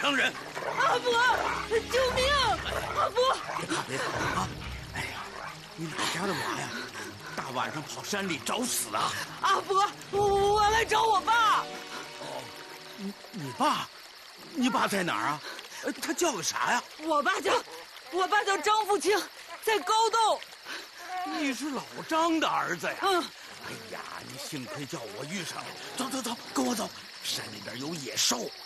伤人。 阿伯，救命！阿伯， 别怕别怕啊！哎呀，你哪家的娃呀？大晚上跑山里找死啊！ 阿伯，我来找我爸。 哦，你爸？你爸在哪儿啊？他叫个啥呀？ 我爸叫张富清，在高洞。 你是老张的儿子呀？ 嗯。 哎呀，你幸亏叫我遇上了。走走走，跟我走，山里边有野兽。